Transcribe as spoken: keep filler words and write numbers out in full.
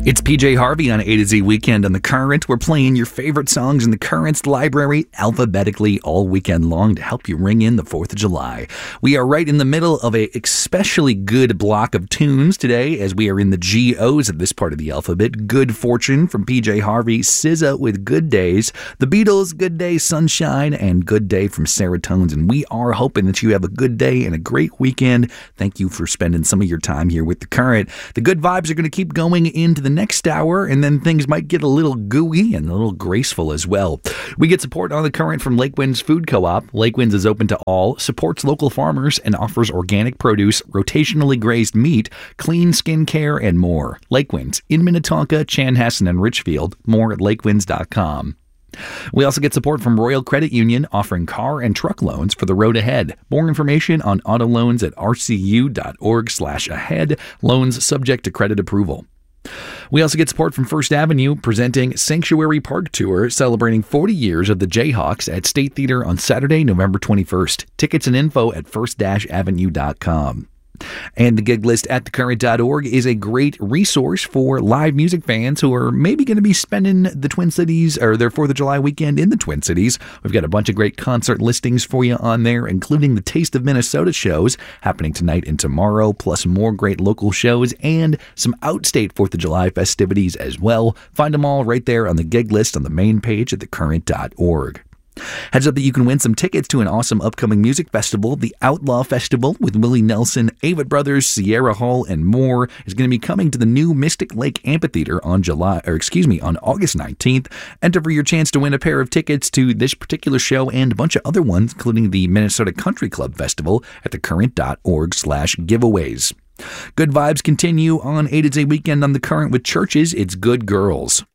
It's P J Harvey on A to Z Weekend on The Current. We're playing your favorite songs in The Current's library alphabetically all weekend long to help you ring in the fourth of July. We are right in the middle of a especially good block of tunes today as we are in the G Os of this part of the alphabet. Good Fortune from P J Harvey, S Z A with Good Days, The Beatles, Good Day, Sunshine, and Good Day from Serotones. And we are hoping that you have a good day and a great weekend. Thank you for spending some of your time here with The Current. The good vibes are going to keep going into the next hour, and then things might get a little gooey and a little graceful as well. We get support on The Current from Lake Winds Food Co-op. Lake Winds is open to all, supports local farmers, and offers organic produce, rotationally grazed meat, clean skin care, and more. Lake Winds in Minnetonka, Chanhassen, and Richfield. More at lake winds dot com. We also get support from Royal Credit Union, offering car and truck loans for the road ahead. More information on auto loans at r c u dot org slash ahead. Loans subject to credit approval. We also get support from First Avenue, presenting Sanctuary Park Tour, celebrating forty years of the Jayhawks at State Theater on Saturday, November twenty-first. Tickets and info at first avenue dot com. And the gig list at the current dot org is a great resource for live music fans who are maybe going to be spending the Twin Cities or their fourth of July weekend in the Twin Cities. We've got a bunch of great concert listings for you on there, including the Taste of Minnesota shows happening tonight and tomorrow, plus more great local shows and some outstate fourth of July festivities as well. Find them all right there on the gig list on the main page at the current dot org. Heads up that you can win some tickets to an awesome upcoming music festival. The Outlaw Festival with Willie Nelson, Avett Brothers, Sierra Hall, and more is going to be coming to the new Mystic Lake Amphitheater on July, or excuse me, on August nineteenth. Enter for your chance to win a pair of tickets to this particular show and a bunch of other ones, including the Minnesota Country Club Festival at the current dot org slash giveaways. Good vibes continue on A to Z Weekend on The Current with Churches. It's Good Girls.